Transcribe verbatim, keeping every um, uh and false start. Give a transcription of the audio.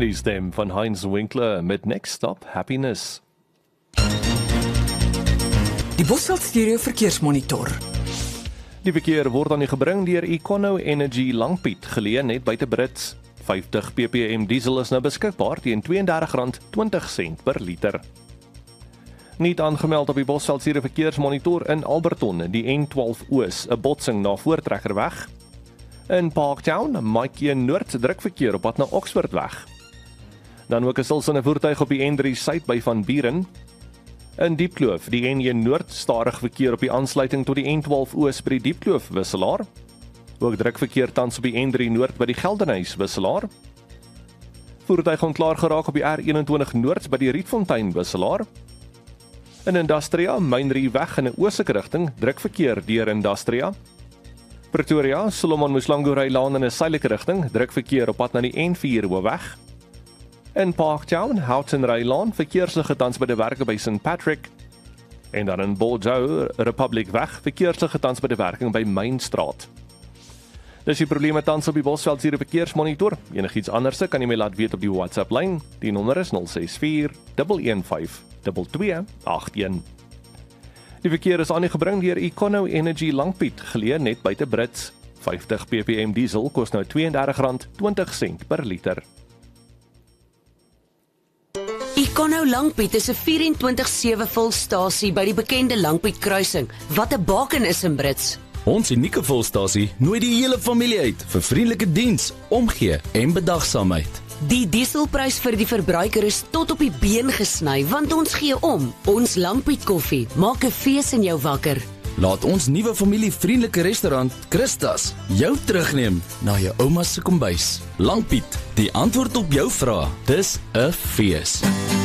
Die stem van Heinz Winkler met Next Stop Happiness. Die Bosveld Stereo Verkeersmonitor. Die verkeer word aan u gebring deur Econo Energy Langpiet, geleë net buite Brits. vyftig ppm diesel is nou beskikbaar teen twee en dertig rand twintig sent per liter. Niet aangemeld op die Bosveld Stereo Verkeersmonitor in Alberton, die N twaalf Oos, 'n botsing na Voortrekkerweg. In Parktown, Mike Noord drukverkeer op pad na Oxfordweg. Dan ook 'n stilstaande voertuig op die N drie Suid by Van Buren. In Diepkloof, die N een Noord stadig verkeer op die aansluiting tot die N twaalf Oos by die Diepkloof wisselaar. Ook drukverkeer tans op die N drie Noord by die Geldenhuys wisselaar. Voertuig ontklaar geraak op die R eenentwintig Noord by die Rietfontein wisselaar. In Industria, Mynrie weg in 'n oostelike rigting, drukverkeer deur Industria. Pretoria, Solomon Muslango Laan in 'n suidelike rigting, drukverkeer op pad na die N vier Hoofweg. In Parktown, Houghton Laan, verkeerslige tans by die werke by Saint Patrick. En dan in Bordeaux, Republic weg, verkeerslige tans by die werking by Mainstraat. Dis die probleme tans op die Bosveld Stereo Verkeersmonitor. Enigiets anderse kan jy my laat weet op die WhatsApp lyn. Die nommer is nul ses vier een een vyf twee twee agt een. Die verkeer is aan u gebring deur Econo Energy Langpiet, geleë net buite Brits. vyftig ppm diesel kos nou twee en dertig rand twintig sent per liter. Econo Langpiet is 'n vyf-en-twintig sewe volstasie by die bekende Langpiet kruising, wat 'n baken is in Brits. Ons unieke volstasie nooi die hele familie uit vir vriendelike diens, omgee en bedagsaamheid. Die dieselprys vir die verbruiker is tot op die been gesny, want ons gee om. Ons Langpiet koffie maak 'n fees in jou wakker. Laat ons nuwe familievriendelike restaurant, Christas, jou terugneem na jou ouma se kombuis. Langpiet, die antwoord op jou vrae. Dis 'n fees.